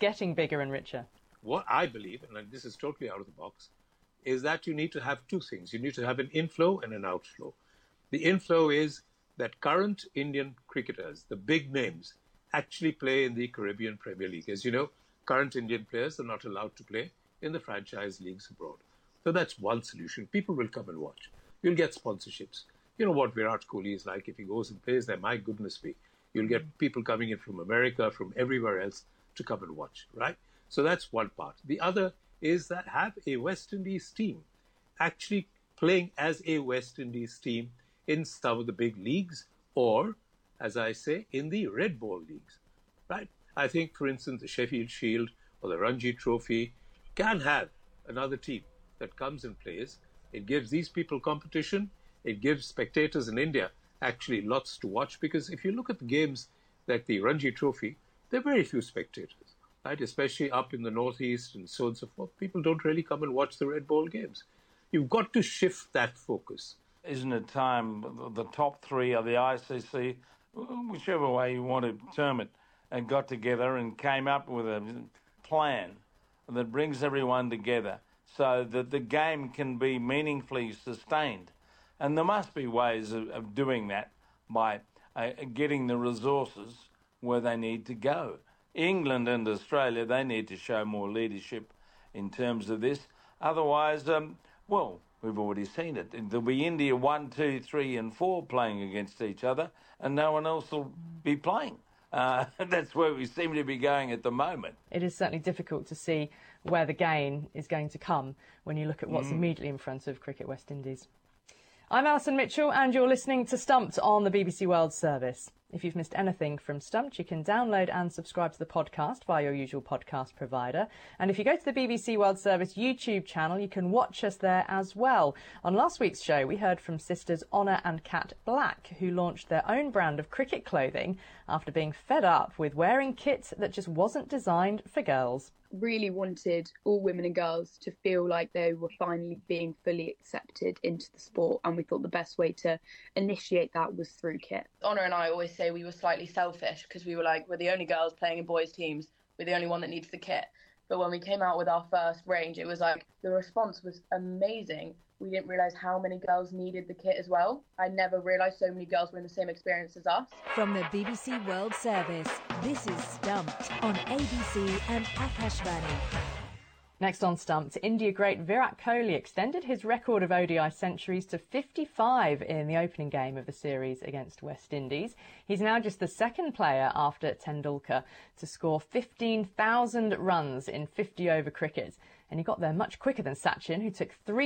getting bigger and richer? What I believe, and this is totally out of the box, is that you need to have two things. You need to have an inflow and an outflow. The inflow is that current Indian cricketers, the big names, actually play in the Caribbean Premier League. As you know, current Indian players are not allowed to play in the franchise leagues abroad. So that's one solution. People will come and watch. You'll get sponsorships. You know what Virat Kohli is like. If he goes and plays there, my goodness me, you'll get people coming in from America, from everywhere else to come and watch, right? So that's one part. The other is that have a West Indies team actually playing as a West Indies team in some of the big leagues or, as I say, in the red ball leagues, right? I think, for instance, the Sheffield Shield or the Ranji Trophy can have another team that comes and plays. It gives these people competition. It gives spectators in India actually lots to watch, because if you look at the games like the Ranji Trophy, there are very few spectators, right? Especially up in the northeast and so on and so forth. People don't really come and watch the red ball games. You've got to shift that focus. Isn't it time the top three of the ICC, whichever way you want to term it, got together and came up with a plan that brings everyone together so that the game can be meaningfully sustained? And there must be ways of doing that by getting the resources where they need to go. England and Australia, they need to show more leadership in terms of this. Otherwise, well, we've already seen it. There'll be India 1, 2, 3 and 4 playing against each other, and no one else will be playing. That's where we seem to be going at the moment. It is certainly difficult to see where the gain is going to come when you look at what's immediately in front of Cricket West Indies. I'm Alison Mitchell, and you're listening to Stumped on the BBC World Service. If you've missed anything from Stumped, you can download and subscribe to the podcast via your usual podcast provider. And if you go to the BBC World Service YouTube channel, you can watch us there as well. On last week's show, we heard from sisters Honor and Kat Black, who launched their own brand of cricket clothing after being fed up with wearing kit that just wasn't designed for girls. Really wanted all women and girls to feel like they were finally being fully accepted into the sport, and we thought the best way to initiate that was through kit. Honor and I always say we were slightly selfish because we were like, we're the only girls playing in boys' teams, we're the only one that needs the kit. But when we came out with our first range, it was like the response was amazing. We didn't realise how many girls needed the kit as well. I never realised so many girls were in the same experience as us. From the BBC World Service, this is Stumped on ABC and Akashvani. Next on Stumped, India great Virat Kohli extended his record of ODI centuries to 55 in the opening game of the series against West Indies. He's now just the second player after Tendulkar to score 15,000 runs in 50-over cricket. And he got there much quicker than Sachin, who took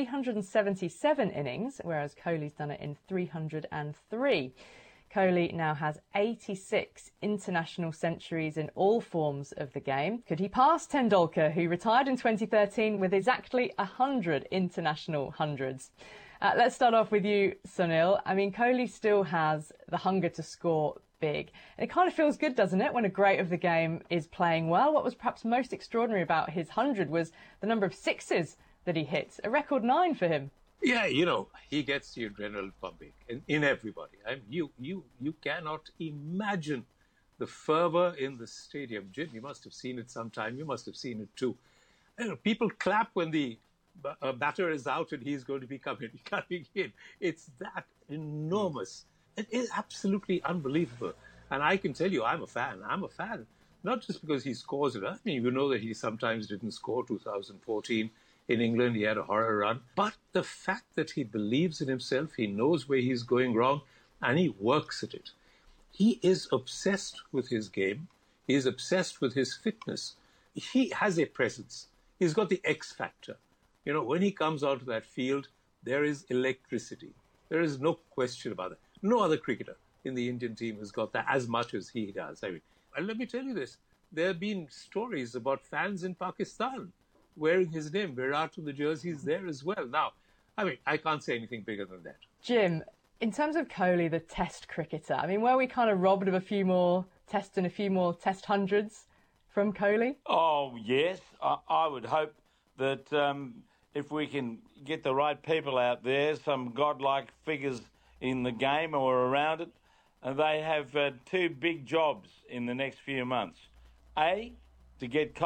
377 innings, whereas Kohli's done it in 303. Kohli now has 86 international centuries in all forms of the game. Could he pass Tendulkar, who retired in 2013 with exactly 100 international hundreds? Let's start off with you, Sunil. I mean, Kohli still has the hunger to score big. And it kind of feels good, doesn't it, when a great of the game is playing well? What was perhaps most extraordinary about his 100 was the number of sixes that he hit, a record 9 for him. Yeah, you know, he gets the adrenaline pumping in everybody. I mean, you cannot imagine the fervour in the stadium. Jim, you must have seen it sometime. You must have seen it too. You know, people clap when the batter is out and he's going to be coming in. It's that enormous. It is absolutely unbelievable. And I can tell you, I'm a fan. I'm a fan, not just because he scores it. I mean, you know that he sometimes didn't score. 2014 in England, he had a horror run. But the fact that he believes in himself, he knows where he's going wrong, and he works at it. He is obsessed with his game. He is obsessed with his fitness. He has a presence. He's got the X factor. You know, when he comes onto that field, there is electricity. There is no question about it. No other cricketer in the Indian team has got that as much as he does. I mean, and let me tell you this. There have been stories about fans in Pakistan wearing his name. Virat on the jerseys there as well. Now, I mean, I can't say anything bigger than that. Jim, in terms of Kohli, the test cricketer, I mean, were we kind of robbed of a few more tests and a few more test hundreds from Kohli? Oh, yes. I would hope that if we can get the right people out there, some godlike figures in the game or around it, they have two big jobs in the next few months. A, to get